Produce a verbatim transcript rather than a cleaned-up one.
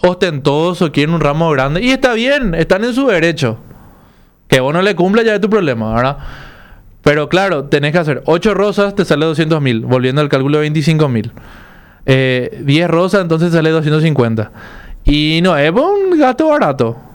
ostentoso, quieren un ramo grande. Y está bien, están en su derecho. Que vos no le cumpla ya es tu problema, ¿verdad? Pero claro, tenés que hacer ocho rosas, te sale doscientos mil. Volviendo al cálculo de veinticinco mil. Eh, diez rosas, entonces sale doscientos cincuenta. Y no es un gasto barato.